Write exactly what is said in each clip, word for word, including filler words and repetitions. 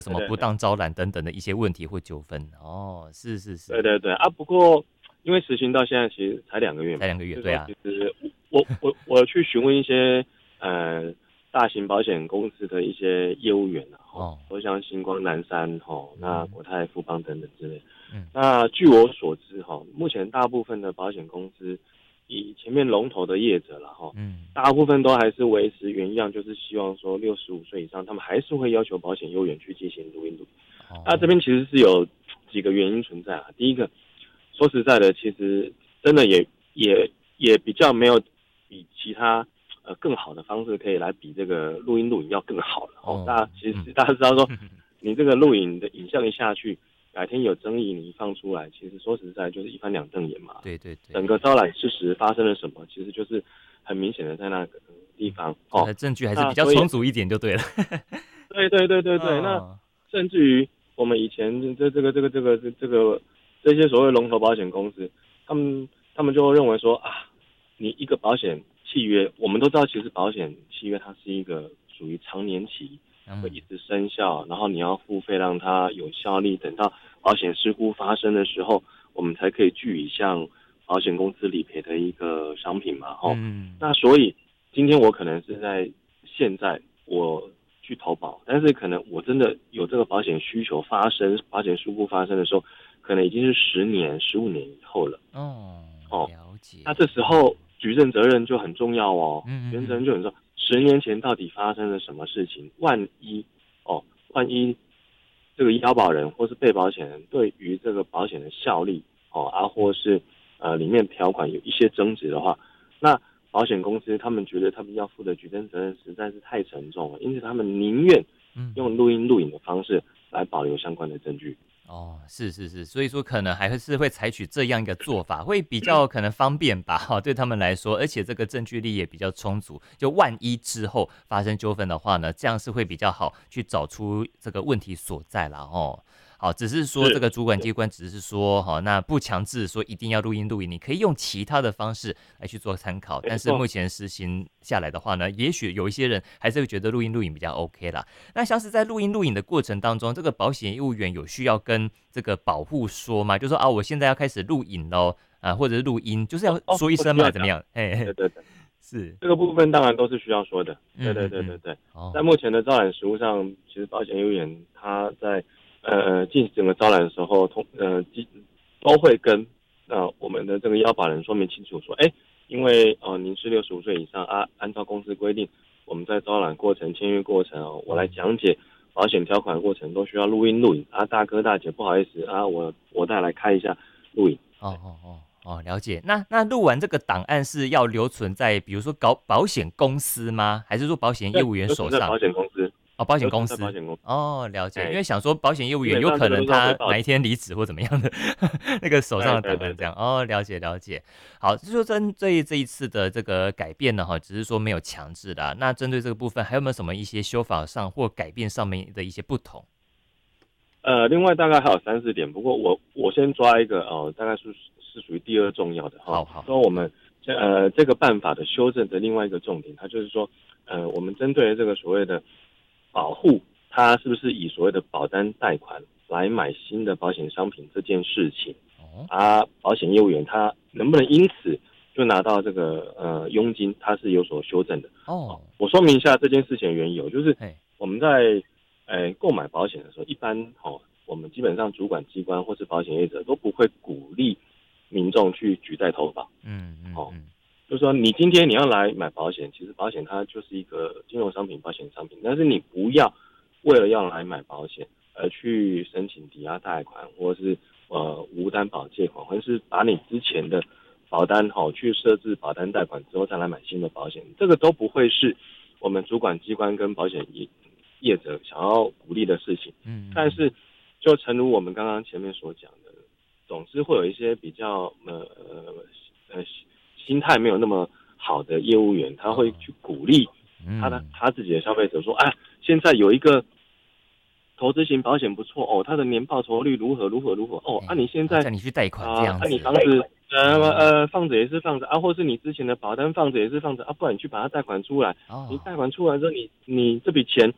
什么不当招揽等等的一些问题或纠纷。哦，是是是， 对对对啊。不过因为实行到现在其实才两个月嘛， 才两个月， 所以说对啊， 其实我我我去询问一些呃大型保险公司的一些业务员啊，吼， 哦， 都像星光、南山、吼，那嗯国泰、富邦等等之类。 嗯那据我所知，哈，目前大部分的保险公司以前面龙头的业者了，哈， 嗯， 大部分都还是维持原样，就是希望说六十五岁以上，他们还是会要求保险业务员去进行录音录。那这哦， 边其实是有几个原因存在啊。第一个，说实在的，其实真的也也也比较没有比其他呃更好的方式可以来比这个录音录影要更好了哦。大哦， 家其嗯， 实大家知道说，你这个录影的影像一下去，改天有争议你一放出来，其实说实在就是一翻两瞪眼嘛。 对对对， 整个招揽事实发生了什么，其实就是很明显的在那个地方哦。 就它证据还是比较那所以充足一点就对了。 对对对对对，那嗯， 甚至于我们以前这这个这个这个这这个这些所谓龙头保险公司，他们他们就会认为说啊，你一个保险契约，我们都知道，其实保险契约它是一个属于长年期，会嗯， 一直生效，然后你要付费让它有效力，等到保险事故发生的时候，我们才可以据以向保险公司理赔的一个商品嘛，吼。 嗯， 那所以今天我可能是在现在我去投保，但是可能我真的有这个保险需求发生，保险事故发生的时候，可能已经是十年、十五年以后了。 哦， 哦， 了解， 那这时候举证责任就很重要哦，举证责嗯嗯嗯， 任就很重要。十年前到底发生了什么事情？万一哦，万一这个腰保人或是被保险人对于这个保险的效力哦啊，或是呃里面条款有一些争执的话，那保险公司他们觉得他们要负的举证责任实在是太沉重了，因此他们宁愿嗯。 用录音录影的方式来保留相关的证据。 哦，是是是，所以说可能还是会采取这样一个做法，会比较可能方便吧，哈，对他们来说，而且这个证据力也比较充足。就万一之后发生纠纷的话呢，这样是会比较好去找出这个问题所在啦，哦。好，只是说这是个主管机是， 关只是说，好，那不强制说一定要录音录影，你可以用其他的方式来去做参考。但是没错。 目前实行下来的话呢，也许有一些人还是会觉得录音录影比较 OK 啦。那像是在录音录影的过程当中，这个保险业务员有需要跟这个保护说吗？就说啊，我现在要开始录影喽，啊，或者是录音，就是要哦， 说一声嘛， 不需要讲。 怎么样？嘿嘿， 对对对。 是， 这个部分当然都是需要说的。对对嗯嗯嗯， 对对对，在哦， 目前的招揽实务上，其实保险业务员他在呃进行整个招揽的时候，通呃基都会跟呃我们的这个腰保人说明清楚说，哎，因为呃您是六十五岁以上啊，按照公司规定，我们在招揽过程、签约过程哦，我来嗯， 讲解保险条款的过程都需要录音录影啊，大哥大姐不好意思啊，我我再来开一下录影。 哦哦哦哦，了解。那那录完这个档案是要留存在比如说搞保险公司吗？还是说保险业对， 务员留存在保手上？ 险公司， 哦，保险留存公司。 在保险公司。 哦，了解，因哎， 为想说保险业务基员有可本上这个都是要回能他报的。 哪一天离职或怎么样的，那个手上对的对对对。 档案这样。哦，了解了解。好，就说针对这一次的这个改变呢，哈，只是说没有强制的啊。那针对这个部分，还有没有什么一些修法上或改变上面的一些不同？ 呃，另外大概还有三四点，不过我我先抓一个哦，大概是是属于第二重要的哈。 好好， 说我们这呃这个办法的修正的另外一个重点，它就是说，呃，我们针对这个所谓的保护，它是不是以所谓的保单贷款来买新的保险商品这件事情哦啊，保险业务员他能不能因此就拿到这个呃佣金，它是有所修正的。哦， 哦， 我说明一下这件事情的缘由，就是嘿， 我们在呃购买保险的时候，一般哦，我们基本上主管机关或是保险业者都不会鼓励民众去举债投保。 嗯嗯哦， 嗯， 就是说你今天你要来买保险，其实保险它就是一个金融商品、保险商品，但是你不要为了要来买保险而去申请抵押贷款，或是呃无担保借款，或者是把你之前的保单好、哦、去设置保单贷款之后再来买新的保险，这个都不会是我们主管机关跟保险业业者想要鼓励的事情。 嗯嗯嗯， 但是就诚如我们刚刚前面所讲的，总是会有一些比较呃呃呃心态没有那么好的业务员，他会哦， 去鼓励他的嗯， 他自己的消费者说，哎，现在有一个投资型保险不错哦，它的年报酬率如何如何如何哦，啊， 哎， 你现在然后叫你去贷款这啊，啊，你样子， 房子呃哦呃放着也是放着啊，或是你之前的保单放着也是放着啊，不然你去把它贷款出来，你哦， 贷款出来之后，你你这笔钱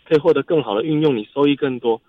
可以获得更好的运用，你收益更多，